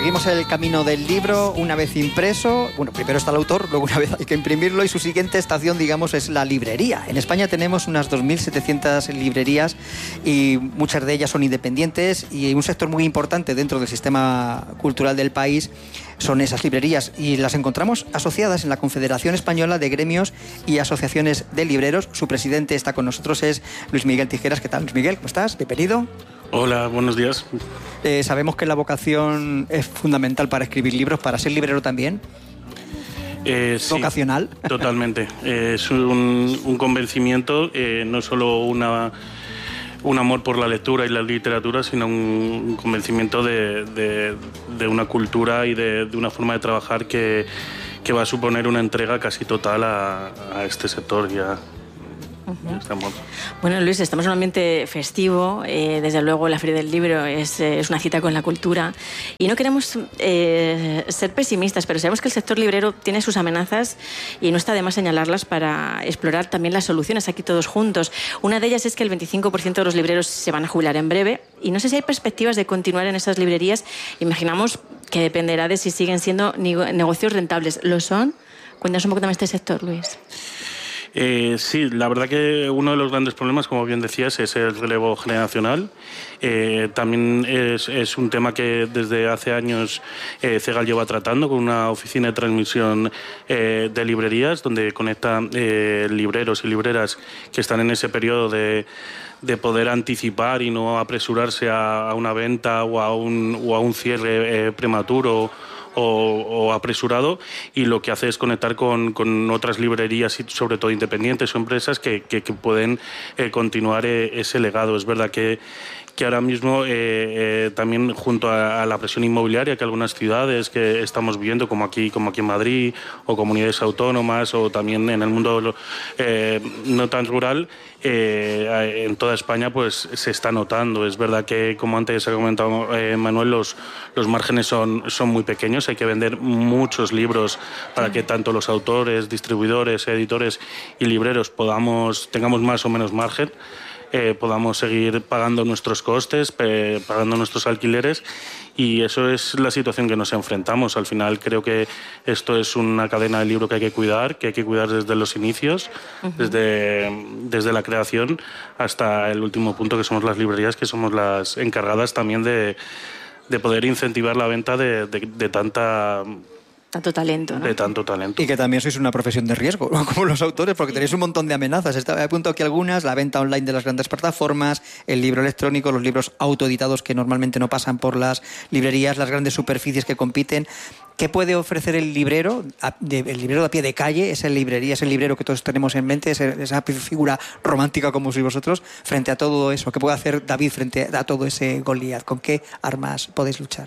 Seguimos el camino del libro una vez impreso. Bueno, primero está el autor, luego una vez hay que imprimirlo y su siguiente estación, digamos, es la librería. En España tenemos unas 2.700 librerías y muchas de ellas son independientes, y un sector muy importante dentro del sistema cultural del país son esas librerías, y las encontramos asociadas en la Confederación Española de Gremios y Asociaciones de Libreros. Su presidente está con nosotros, es Luis Miguel Tijeras. ¿Qué tal, Luis Miguel? ¿Cómo estás? Bienvenido. Hola, buenos días. Sabemos que la vocación es fundamental para escribir libros, para ser librero también. Sí, vocacional. Totalmente. Es un convencimiento, no solo un amor por la lectura y la literatura, sino un convencimiento de una cultura y de una forma de trabajar que va a suponer una entrega casi total a este sector ya. Bueno, Luis, estamos en un ambiente festivo, desde luego la Feria del Libro es una cita con la cultura, y no queremos ser pesimistas, pero sabemos que el sector librero tiene sus amenazas y no está de más señalarlas para explorar también las soluciones aquí todos juntos. Una de ellas es que el 25% de los libreros se van a jubilar en breve, y no sé si hay perspectivas de continuar en esas librerías. Imaginamos que dependerá de si siguen siendo negocios rentables. ¿Lo son? Cuéntanos un poco también de este sector, Luis. Sí, la verdad que uno de los grandes problemas, como bien decías, es el relevo generacional. También es un tema que desde hace años CEGAL lleva tratando con una oficina de transmisión de librerías, donde conecta libreros y libreras que están en ese periodo de poder anticipar y no apresurarse a una venta o a un cierre prematuro o apresurado, y lo que hace es conectar con otras librerías y sobre todo independientes o empresas que pueden continuar ese legado. Es verdad que ahora mismo también junto a la presión inmobiliaria que algunas ciudades que estamos viendo, como aquí en Madrid, o comunidades autónomas, o también en el mundo no tan rural, en toda España pues se está notando. Es verdad que, como antes ha comentado Manuel, los márgenes son muy pequeños. Hay que vender muchos libros para que tanto los autores, distribuidores, editores y libreros tengamos más o menos margen. Podamos seguir pagando nuestros costes, pagando nuestros alquileres, y eso es la situación que nos enfrentamos. Al final creo que esto es una cadena del libro que hay que cuidar desde los inicios, desde la creación hasta el último punto, que somos las librerías, que somos las encargadas también de poder incentivar la venta de tanto talento, ¿no? De tanto talento. Y que también sois una profesión de riesgo, ¿no? Como los autores, porque tenéis un montón de amenazas. He apuntado aquí algunas: la venta online de las grandes plataformas, el libro electrónico, los libros autoeditados que normalmente no pasan por las librerías, las grandes superficies que compiten. ¿Qué puede ofrecer el librero? El librero de a pie de calle, esa librería, es el librero que todos tenemos en mente, esa figura romántica como sois vosotros, frente a todo eso. ¿Qué puede hacer David frente a todo ese Goliat? ¿Con qué armas podéis luchar?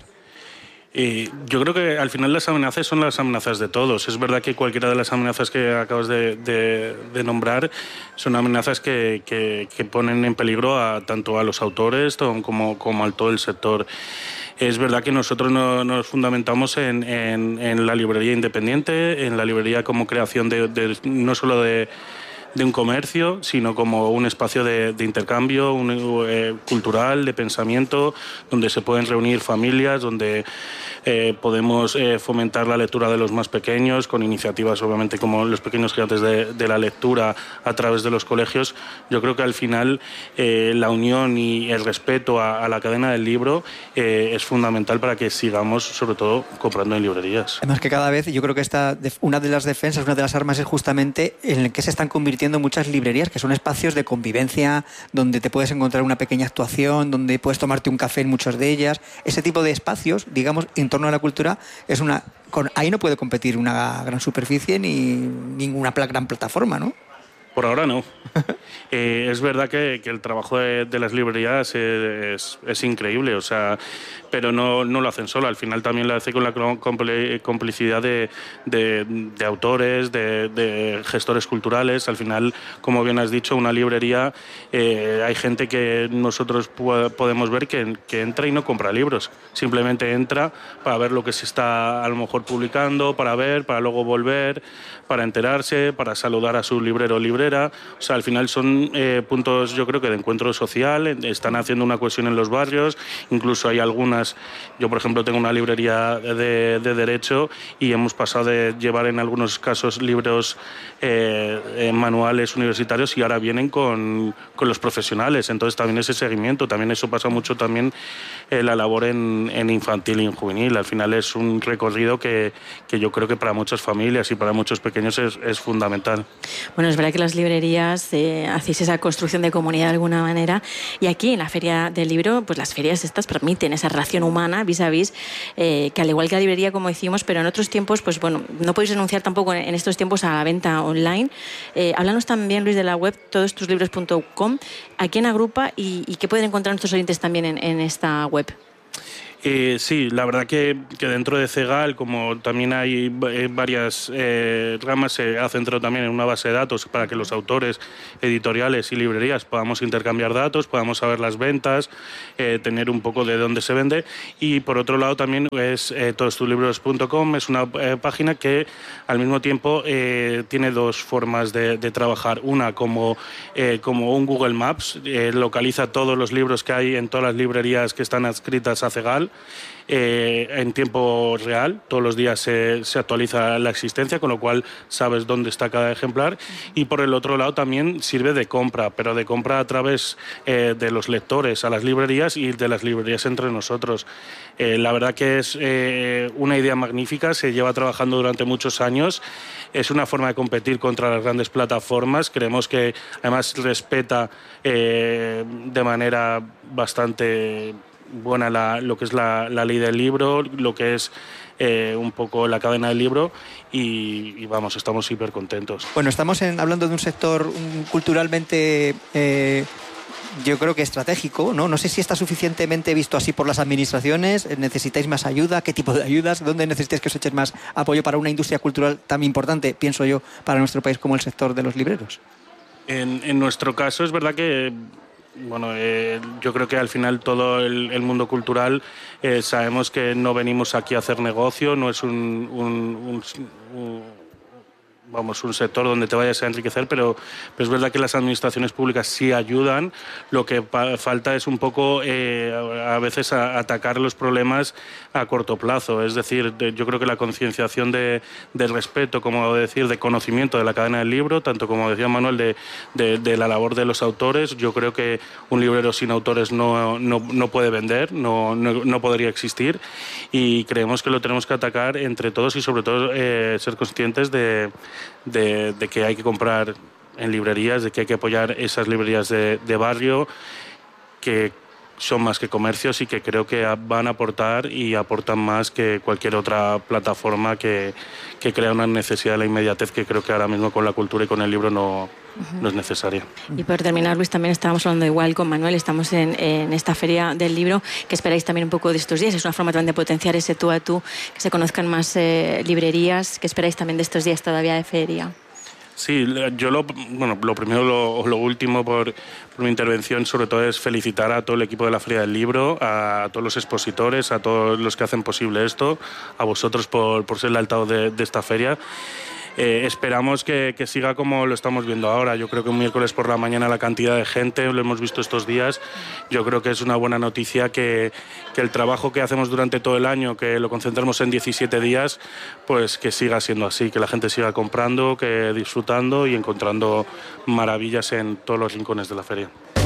Yo creo que al final las amenazas son las amenazas de todos. Es verdad que cualquiera de las amenazas que acabas de nombrar son amenazas que ponen en peligro tanto a los autores como a todo el sector. Es verdad que nosotros nos fundamentamos en la librería independiente, en la librería como creación no solo de un comercio, sino como un espacio de intercambio cultural, de pensamiento, donde se pueden reunir familias, donde podemos fomentar la lectura de los más pequeños, con iniciativas obviamente como los pequeños gigantes de la lectura a través de los colegios. Yo creo que al final la unión y el respeto a la cadena del libro es fundamental para que sigamos, sobre todo, comprando en librerías. Además que cada vez, yo creo que una de las defensas, una de las armas es justamente en el que se están convirtiendo muchas librerías, que son espacios de convivencia, donde te puedes encontrar una pequeña actuación, donde puedes tomarte un café en muchas de ellas. Ese tipo de espacios, digamos, en torno a la cultura, ahí no puede competir una gran superficie ni ninguna gran plataforma, ¿no? Por ahora no. Es verdad que el trabajo de las librerías es increíble, o sea, pero no lo hacen solo. Al final también lo hace con la complicidad de autores, de gestores culturales. Al final, como bien has dicho, una librería, hay gente que nosotros podemos ver que entra y no compra libros. Simplemente entra para ver lo que se está a lo mejor publicando, para luego volver, para enterarse, para saludar a su librero o librera, culturera. O sea, al final son puntos, yo creo que de encuentro social, están haciendo una cohesión en los barrios, incluso hay algunas, yo por ejemplo tengo una librería de Derecho y hemos pasado de llevar en algunos casos libros manuales universitarios y ahora vienen con los profesionales, entonces también ese seguimiento, también eso pasa mucho también la labor en infantil y en juvenil. Al final es un recorrido que yo creo que para muchas familias y para muchos pequeños es fundamental. Bueno, es verdad que las librerías hacéis esa construcción de comunidad de alguna manera, y aquí en la Feria del Libro, pues las ferias estas permiten esa relación humana vis a vis, que al igual que la librería, como decimos, pero en otros tiempos, pues bueno, no podéis renunciar tampoco en estos tiempos a la venta online. Háblanos también, Luis, de la web todostuslibros.com, a quién agrupa y qué pueden encontrar nuestros oyentes también en esta web. Sí, la verdad que dentro de CEGAL, como también hay varias ramas, se ha centrado también en una base de datos para que los autores, editoriales y librerías podamos intercambiar datos, podamos saber las ventas, tener un poco de dónde se vende. Y por otro lado también es todostuslibros.com, es una página que al mismo tiempo tiene dos formas de trabajar. Una como un Google Maps, localiza todos los libros que hay en todas las librerías que están adscritas a CEGAL, en tiempo real, todos los días se actualiza la existencia, con lo cual sabes dónde está cada ejemplar. Y por el otro lado también sirve de compra, pero de compra a través de los lectores a las librerías y de las librerías entre nosotros. La verdad que es una idea magnífica, se lleva trabajando durante muchos años, es una forma de competir contra las grandes plataformas. Creemos que además respeta de manera bastante buena lo que es la ley del libro, lo que es un poco la cadena del libro y vamos, estamos hiper contentos. Bueno, estamos hablando de un sector culturalmente yo creo que estratégico, ¿no? No sé si está suficientemente visto así por las administraciones. ¿Necesitáis más ayuda? ¿Qué tipo de ayudas? ¿Dónde necesitáis que os echen más apoyo para una industria cultural tan importante, pienso yo, para nuestro país como el sector de los libreros? En nuestro caso es verdad que bueno, yo creo que al final todo el mundo cultural sabemos que no venimos aquí a hacer negocio, no es un sector donde te vayas a enriquecer, pero es verdad que las administraciones públicas sí ayudan. Lo que falta es un poco a veces atacar los problemas a corto plazo. Es decir, yo creo que la concienciación del respeto, como decir, de conocimiento de la cadena del libro, tanto como decía Manuel, de la labor de los autores. Yo creo que un librero sin autores no puede vender, no podría existir, y creemos que lo tenemos que atacar entre todos y sobre todo ser conscientes de que hay que comprar en librerías, de que hay que apoyar esas librerías de barrio que son más que comercios y que creo que van a aportar y aportan más que cualquier otra plataforma que crea una necesidad de la inmediatez que creo que ahora mismo con la cultura y con el libro no es necesaria. Y por terminar, Luis, también estábamos hablando igual con Manuel, estamos en esta Feria del Libro, que esperáis también un poco de estos días, es una forma también de potenciar ese tú a tú, que se conozcan más librerías. ¿Qué esperáis también de estos días todavía de feria? Sí, yo lo primero, lo último por mi intervención, sobre todo es felicitar a todo el equipo de la Feria del Libro, a todos los expositores, a todos los que hacen posible esto, a vosotros por ser el altavoz de esta feria. Esperamos que siga como lo estamos viendo ahora. Yo creo que un miércoles por la mañana la cantidad de gente, lo hemos visto estos días, yo creo que es una buena noticia que el trabajo que hacemos durante todo el año, que lo concentramos en 17 días, pues que siga siendo así, que la gente siga comprando, que disfrutando y encontrando maravillas en todos los rincones de la feria.